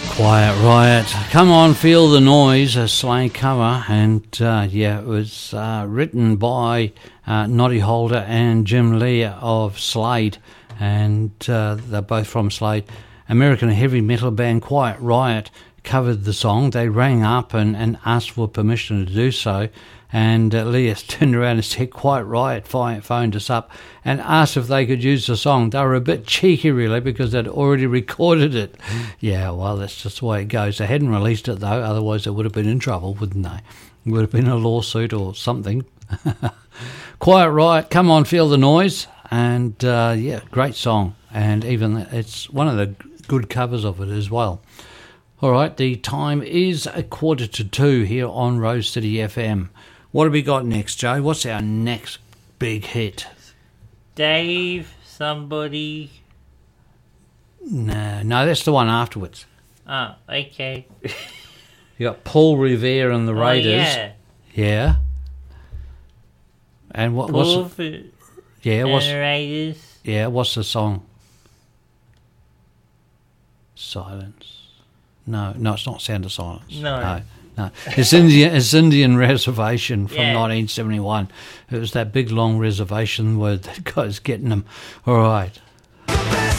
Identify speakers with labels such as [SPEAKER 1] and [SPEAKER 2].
[SPEAKER 1] Quiet Riot. Come on, feel the noise. A Slade cover, and it was written by Noddy Holder and Jim Lee of Slade, and they're both from Slade. American heavy metal band Quiet Riot covered the song. They rang up and asked for permission to do so, and Elias turned around and said, Quiet Riot phoned us up and asked if they could use the song. They were a bit cheeky, really, because they'd already recorded it. Yeah, well, that's just the way it goes. They hadn't released it, though, otherwise they would have been in trouble, wouldn't they? It would have been a lawsuit or something. Quiet Riot, come on, feel the noise. And, great song. And even it's one of the good covers of it as well. All right, the time is 1:45 here on Rose City FM. What have we got next, Joe? What's our next big hit?
[SPEAKER 2] Dave, somebody.
[SPEAKER 1] No, that's the one afterwards.
[SPEAKER 2] Oh, okay.
[SPEAKER 1] You got Paul Revere and the Raiders.
[SPEAKER 2] Yeah.
[SPEAKER 1] Yeah. And what's
[SPEAKER 2] the Raiders.
[SPEAKER 1] Yeah, what's the song? Silence. No, it's not Sound of Silence. No. It's Indian Reservation from 1971. It was that big long reservation where the guy's getting them. All right.